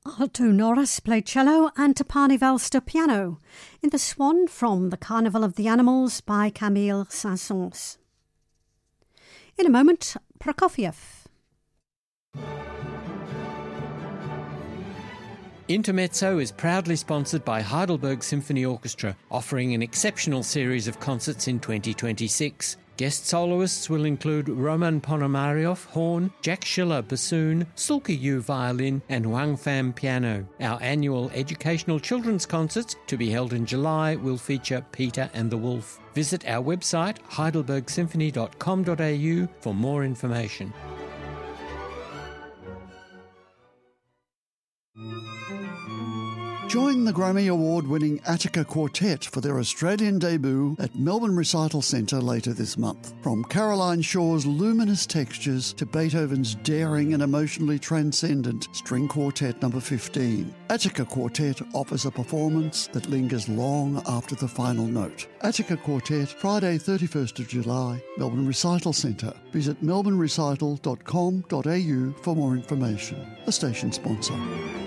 Alto Norris played cello and Tapani Velster piano in The Swan from The Carnival of the Animals by Camille Saint-Saëns. In a moment, Prokofiev. Intermezzo is proudly sponsored by Heidelberg Symphony Orchestra, offering an exceptional series of concerts in 2026. Guest soloists will include Roman Ponomaryov, horn, Jack Schiller, bassoon, Sulka Yu, violin, and Wang Pham, piano. Our annual educational children's concerts, to be held in July, will feature Peter and the Wolf. Visit our website, heidelbergsymphony.com.au, for more information. Join the Grammy Award-winning Attica Quartet for their Australian debut at Melbourne Recital Centre later this month. From Caroline Shaw's luminous textures to Beethoven's daring and emotionally transcendent String Quartet No. 15, Attica Quartet offers a performance that lingers long after the final note. Attica Quartet, Friday 31st of July, Melbourne Recital Centre. Visit melbournerecital.com.au for more information. A station sponsor.